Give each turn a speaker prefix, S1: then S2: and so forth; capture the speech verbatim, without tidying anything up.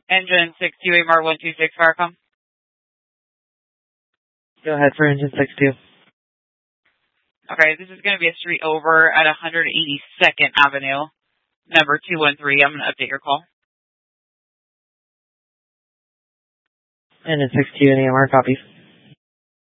S1: Engine six two A M R one two six Firecom.
S2: Go ahead for engine six two.
S1: Okay, this is going to be a street over at one eighty-second Avenue, number two one three. I'm going to update your call.
S2: Engine six two and A M R, copy.